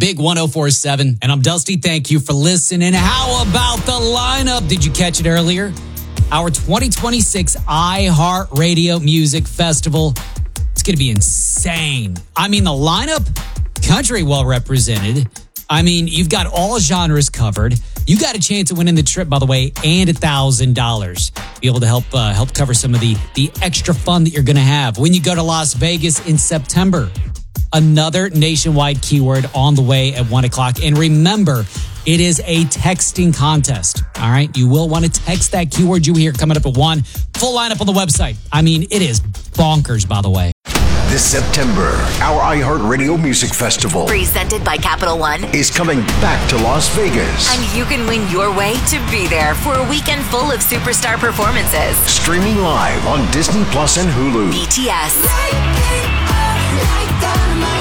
Big 104.7. And I'm Dusty. Thank you for listening. How about the lineup? Did you catch it earlier? Our 2026 iHeartRadio Music Festival. It's going to be insane. I mean, the lineup, country well represented. I mean, you've got all genres covered. You got a chance of winning the trip, by the way, and $1,000. Be able to help cover some of the extra fun that you're going to have when you go to Las Vegas in September. Another nationwide keyword on the way at 1 o'clock. And remember, it is a texting contest. All right. You will want to text that keyword you hear coming up at 1. Full lineup on the website. I mean, it is bonkers, by the way. This September, our iHeartRadio Music Festival, presented by Capital One, is coming back to Las Vegas. And you can win your way to be there for a weekend full of superstar performances. Streaming live on Disney Plus and Hulu. BTS.